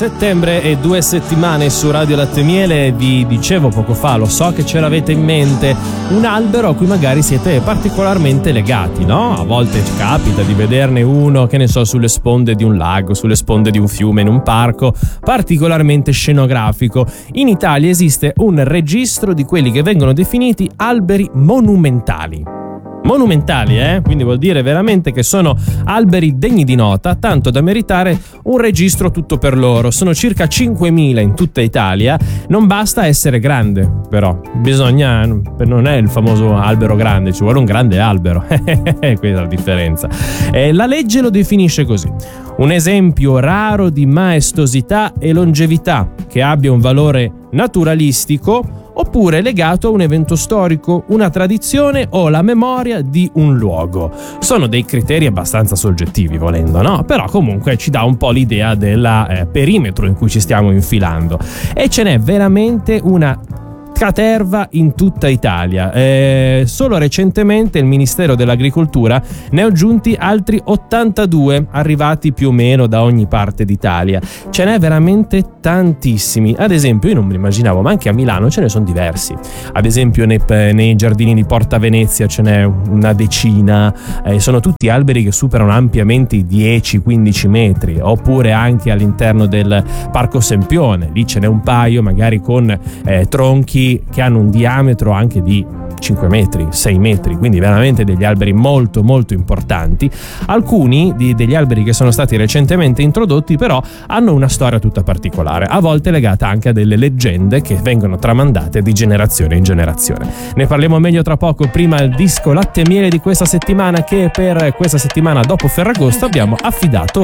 settembre e 2 settimane su Radio Latte Miele. Vi dicevo poco fa, lo so che ce l'avete in mente, un albero a cui magari siete particolarmente legati, no? A volte ci capita di vederne uno, che ne so, sulle sponde di un lago, sulle sponde di un fiume, in un parco particolarmente scenografico. In Italia esiste un registro di quelli che vengono definiti alberi monumentali. Monumentali, quindi vuol dire veramente che sono alberi degni di nota, tanto da meritare un registro tutto per loro. Sono circa 5.000 in tutta Italia. Non basta essere grande, però bisogna, non è il famoso albero grande, ci vuole un grande albero. Questa è la differenza. La legge lo definisce così: un esempio raro di maestosità e longevità, che abbia un valore naturalistico oppure legato a un evento storico, una tradizione o la memoria di un luogo. Sono dei criteri abbastanza soggettivi, volendo, no? Però comunque ci dà un po' l'idea del perimetro in cui ci stiamo infilando. E ce n'è veramente una caterva in tutta Italia. Solo recentemente il Ministero dell'Agricoltura ne ha aggiunti altri 82, arrivati più o meno da ogni parte d'Italia. Ce n'è veramente tantissimi. Ad esempio, io non me lo immaginavo, ma anche a Milano ce ne sono diversi. Ad esempio nei giardini di Porta Venezia ce n'è una decina. Sono tutti alberi che superano ampiamente i 10-15 metri, oppure anche all'interno del Parco Sempione, lì ce n'è un paio, magari con tronchi che hanno un diametro anche di 5 metri, 6 metri, quindi veramente degli alberi molto molto importanti. Alcuni degli alberi che sono stati recentemente introdotti però hanno una storia tutta particolare, a volte legata anche a delle leggende che vengono tramandate di generazione in generazione. Ne parliamo meglio tra poco. Prima il disco Latte Miele di questa settimana, che per questa settimana dopo Ferragosto abbiamo affidato